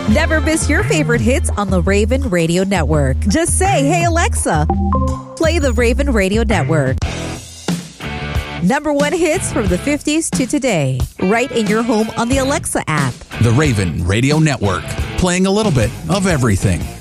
Never miss your favorite hits on the Raven Radio Network. Just say, "Hey Alexa, play the Raven Radio Network." Number one hits from the 50s to today, right in your home on the Alexa app. The Raven Radio Network, playing a little bit of everything.